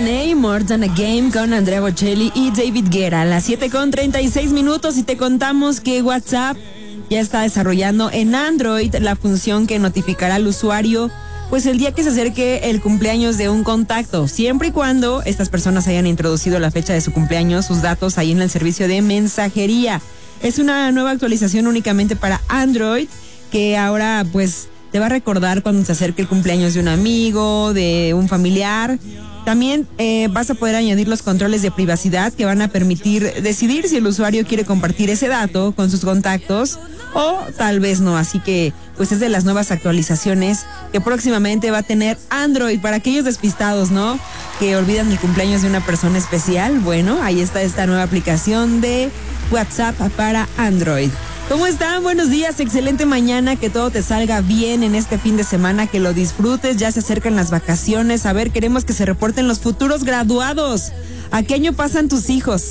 DNA, More Than a Game con Andrea Bocelli y David Guetta. A las 7:36 y te contamos que WhatsApp ya está desarrollando en Android la función que notificará al usuario pues el día que se acerque el cumpleaños de un contacto, siempre y cuando estas personas hayan introducido la fecha de su cumpleaños, sus datos ahí en el servicio de mensajería. Es una nueva actualización únicamente para Android que ahora pues te va a recordar cuando se acerque el cumpleaños de un amigo, de un familiar. También vas a poder añadir los controles de privacidad que van a permitir decidir si el usuario quiere compartir ese dato con sus contactos o tal vez no. Así que pues es de las nuevas actualizaciones que próximamente va a tener Android para aquellos despistados, ¿no? Que olvidan el cumpleaños de una persona especial. Bueno, ahí está esta nueva aplicación de WhatsApp para Android. ¿Cómo están? Buenos días, excelente mañana, que todo te salga bien en este fin de semana, que lo disfrutes, ya se acercan las vacaciones. A ver, queremos que se reporten los futuros graduados. ¿A qué año pasan tus hijos?